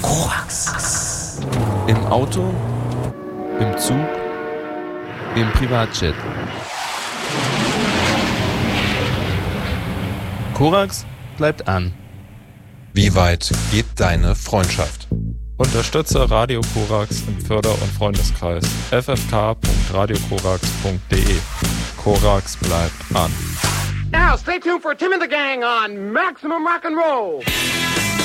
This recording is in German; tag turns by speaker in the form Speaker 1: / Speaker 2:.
Speaker 1: Korax.
Speaker 2: Im Auto, im Zug, im Privatjet. Korax bleibt an.
Speaker 3: Wie weit geht deine Freundschaft?
Speaker 4: Unterstütze Radio Korax im Förder- und Freundeskreis ffk.radiokorax.de. Korax bleibt an.
Speaker 5: Now stay tuned for Tim and the Gang on Maximum Rock and Roll.